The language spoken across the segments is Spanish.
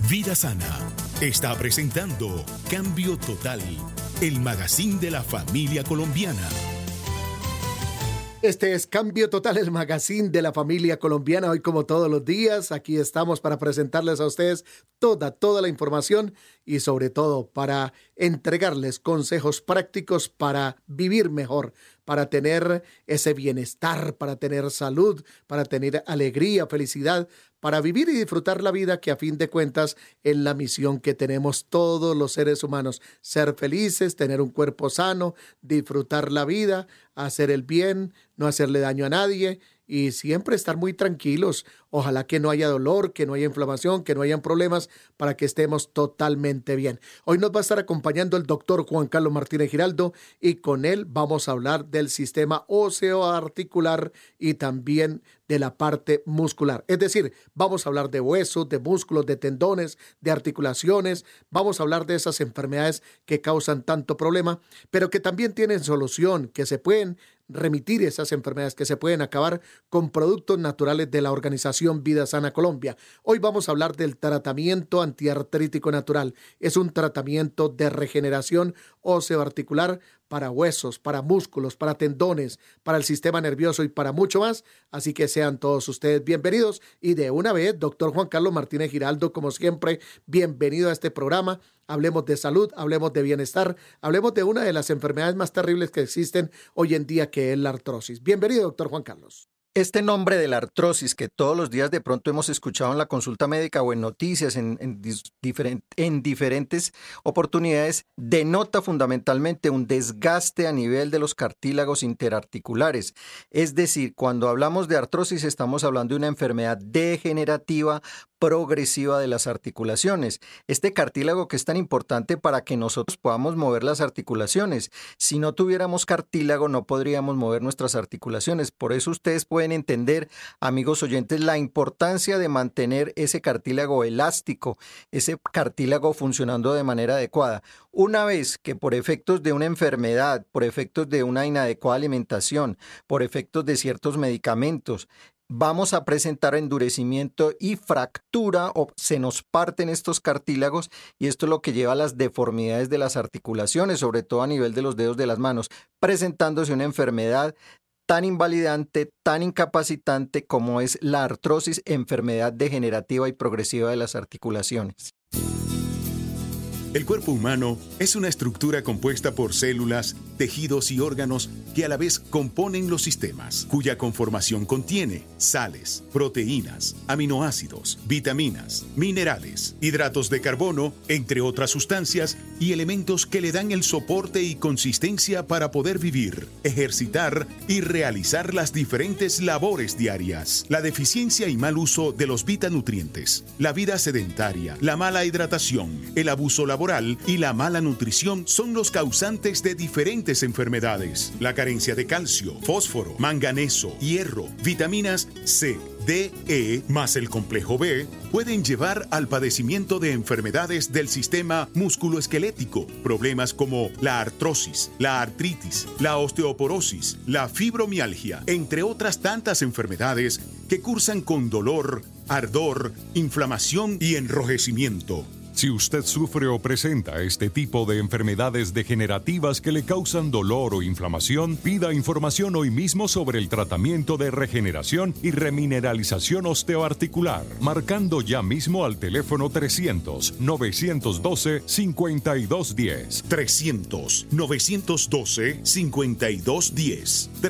Vida Sana está presentando Cambio Total, el magazine de la familia colombiana. Este es Cambio Total, el magazine de la familia colombiana. Hoy, como todos los días, aquí estamos para presentarles a ustedes toda la información y sobre todo para entregarles consejos prácticos para vivir mejor, para tener ese bienestar, para tener salud, para tener alegría, felicidad, para vivir y disfrutar la vida, que a fin de cuentas es la misión que tenemos todos los seres humanos: ser felices, tener un cuerpo sano, disfrutar la vida, hacer el bien, no hacerle daño a nadie y siempre estar muy tranquilos. Ojalá que no haya dolor, que no haya inflamación, que no hayan problemas, para que estemos totalmente bien. Hoy nos va a estar acompañando el doctor Juan Carlos Martínez Giraldo y con él vamos a hablar del sistema óseo-articular y también de la parte muscular. Es decir, vamos a hablar de huesos, de músculos, de tendones, de articulaciones. Vamos a hablar de esas enfermedades que causan tanto problema, pero que también tienen solución, que se pueden remitir esas enfermedades, que se pueden acabar con productos naturales de la organización Vida Sana Colombia. Hoy vamos a hablar del tratamiento antiartrítico natural. Es un tratamiento de regeneración óseo-articular para huesos, para músculos, para tendones, para el sistema nervioso y para mucho más. Así que sean todos ustedes bienvenidos. Y de una vez, doctor Juan Carlos Martínez Giraldo, como siempre, bienvenido a este programa. Hablemos de salud, hablemos de bienestar, hablemos de una de las enfermedades más terribles que existen hoy en día, que es la artrosis. Bienvenido, doctor Juan Carlos. Este nombre de la artrosis, que todos los días de pronto hemos escuchado en la consulta médica o en noticias, en diferentes oportunidades, denota fundamentalmente un desgaste a nivel de los cartílagos interarticulares. Es decir, cuando hablamos de artrosis estamos hablando de una enfermedad degenerativa progresiva de las articulaciones. Este cartílago que es tan importante para que nosotros podamos mover las articulaciones. Si no tuviéramos cartílago no podríamos mover nuestras articulaciones. Por eso ustedes pueden entender, amigos oyentes, la importancia de mantener ese cartílago elástico, ese cartílago funcionando de manera adecuada. Una vez que por efectos de una enfermedad, por efectos de una inadecuada alimentación, por efectos de ciertos medicamentos, vamos a presentar endurecimiento y fractura o se nos parten estos cartílagos, y esto es lo que lleva a las deformidades de las articulaciones, sobre todo a nivel de los dedos de las manos, presentándose una enfermedad tan invalidante, tan incapacitante como es la artrosis, enfermedad degenerativa y progresiva de las articulaciones. El cuerpo humano es una estructura compuesta por células, tejidos y órganos que a la vez componen los sistemas, cuya conformación contiene sales, proteínas, aminoácidos, vitaminas, minerales, hidratos de carbono, entre otras sustancias y elementos que le dan el soporte y consistencia para poder vivir, ejercitar y realizar las diferentes labores diarias. La deficiencia y mal uso de los vitanutrientes, la vida sedentaria, la mala hidratación, el abuso laboral y la mala nutrición son los causantes de diferentes enfermedades. La carencia de calcio, fósforo, manganeso, hierro, vitaminas C, D, E, más el complejo B, pueden llevar al padecimiento de enfermedades del sistema musculoesquelético, problemas como la artrosis, la artritis, la osteoporosis, la fibromialgia, entre otras tantas enfermedades que cursan con dolor, ardor, inflamación y enrojecimiento. Si usted sufre o presenta este tipo de enfermedades degenerativas que le causan dolor o inflamación, pida información hoy mismo sobre el tratamiento de regeneración y remineralización osteoarticular, marcando ya mismo al teléfono 300-912-5210. 300-912-5210.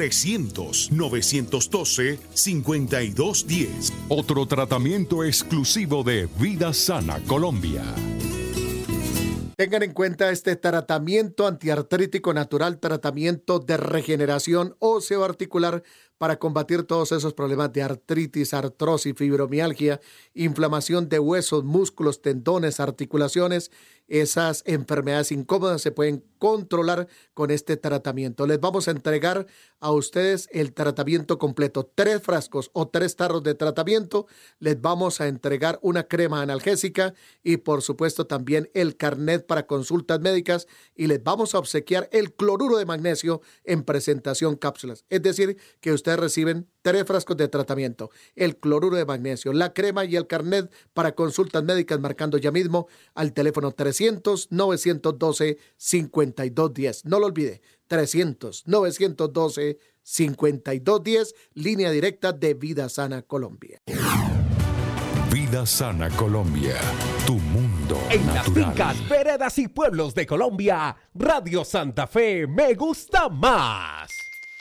300-912-5210. Otro tratamiento exclusivo de Vida Sana Colombia. Tengan en cuenta este tratamiento antiartrítico natural, tratamiento de regeneración óseo-articular para combatir todos esos problemas de artritis, artrosis, fibromialgia, inflamación de huesos, músculos, tendones, articulaciones. Esas enfermedades incómodas se pueden controlar con este tratamiento. Les vamos a entregar a ustedes el tratamiento completo, 3 frascos o 3 tarros de tratamiento. Les vamos a entregar una crema analgésica y por supuesto también el carnet para consultas médicas, y les vamos a obsequiar el cloruro de magnesio en presentación cápsulas. Es decir, que usted ustedes reciben 3 frascos de tratamiento, el cloruro de magnesio, la crema y el carnet para consultas médicas, marcando ya mismo al teléfono 300-912-5210. No lo olvide, 300-912-5210, línea directa de Vida Sana Colombia. Vida Sana Colombia, tu mundo en natural. las fincas, veredas y pueblos de Colombia, Radio Santa Fe me gusta más.